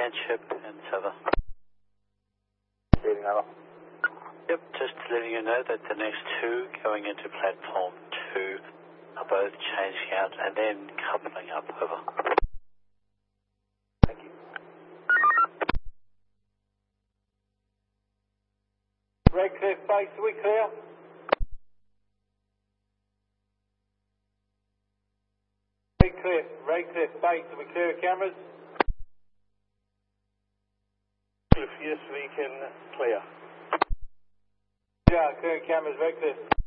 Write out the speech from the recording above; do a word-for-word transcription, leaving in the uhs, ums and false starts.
Tranship and Souther. Reading over. Yep, just letting you know that the next two going into platform two are both changing out and then coupling up. Over. Thank you. Redcliffe base, are we clear? Redcliffe, Redcliffe base, are we clear of cameras? Yes, we can clear. Yeah, clear cameras, Redcliffe.